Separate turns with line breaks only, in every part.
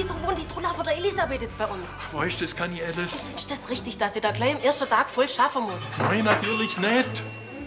wieso wohnt die Trulla von der Elisabeth jetzt bei uns?
Weißt du, das kann ich alles.
Ist das richtig, dass sie da gleich am ersten Tag voll schaffen muss?
Nein, natürlich nicht.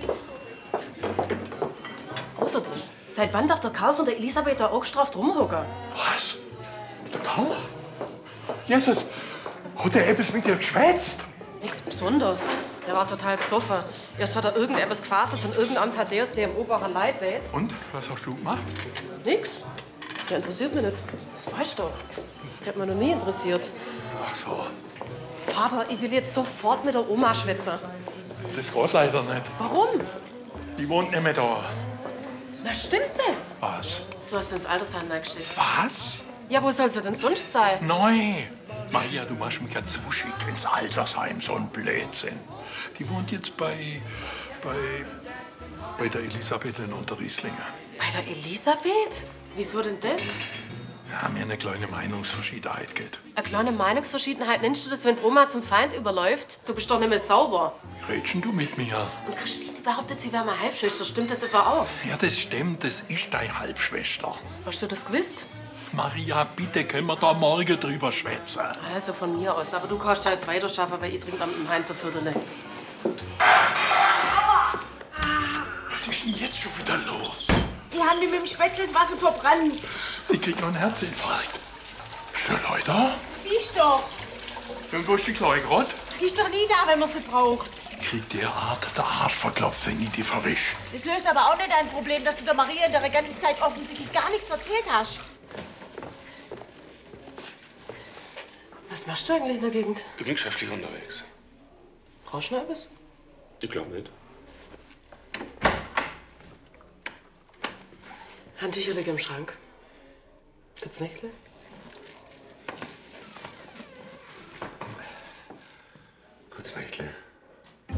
Außerdem, seit wann darf der Karl von der Elisabeth da angestraft rumhocken?
Was? Der Karl? Jesus, hat er etwas mit dir geschwätzt?
Nichts Besonderes. Er war total besoffen. Erst hat er irgendetwas gefaselt von irgendeinem Thaddeus, der im Obacher Leid weht.
Und? Was hast du gemacht?
Nix. Der interessiert mich nicht. Das weißt du doch. Der hat mich noch nie interessiert.
Ach so,
Vater, ich will jetzt sofort mit der Oma schwätzen.
das geht leider nicht.
Warum?
Die wohnt nicht mehr da.
Na, stimmt das?
Was?
Du hast sie ins Altersheim reingesteckt.
Was?
Ja, wo soll sie denn sonst sein?
Nein. Maria, du machst mich ganz zuschick ins Altersheim, so ein Blödsinn. Die wohnt jetzt bei der Elisabeth in Unterrieslingen.
Bei der Elisabeth? Wieso denn das?
Wir haben hier eine kleine Meinungsverschiedenheit geht.
Eine kleine Meinungsverschiedenheit nennst du das, wenn die Oma zum Feind überläuft? Du bist doch nicht mehr sauber.
Wie redest denn du mit mir?
Und Christine behauptet, sie wäre meine Halbschwester. Stimmt das etwa auch?
Ja, das stimmt, das ist deine Halbschwester.
Hast du das gewusst?
Maria, bitte können wir da morgen drüber schwätzen.
Also von mir aus. Aber du kannst ja jetzt weiter schaffen, weil ich trinke am Heinzerviertel.
Was ist denn jetzt schon wieder los?
Die haben die mit dem Spätzle das Wasser verbrannt.
Ich krieg noch einen Herzinfarkt. Ist der Leute da?
Siehst doch.
Und wo ist die Kleine grad?
Die ist doch nie da, wenn man sie braucht.
Krieg derart der Arsch verklopft, wenn ich die verwisch.
Das löst aber auch nicht dein Problem, dass du der Maria in der ganzen Zeit offensichtlich gar nichts erzählt hast.
Was machst du eigentlich in der Gegend?
Ich bin geschäftlich unterwegs.
Brauchst du noch etwas?
Ich glaube nicht.
Handtücher liegen im Schrank. Gibt's Nächtle?
Kurz Nächtle.